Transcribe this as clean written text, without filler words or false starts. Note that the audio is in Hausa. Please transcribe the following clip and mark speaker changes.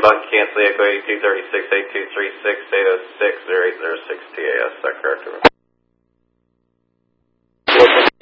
Speaker 1: button, cancel Echo 8236, 8236, 806, 0806 TAS. Is that correct?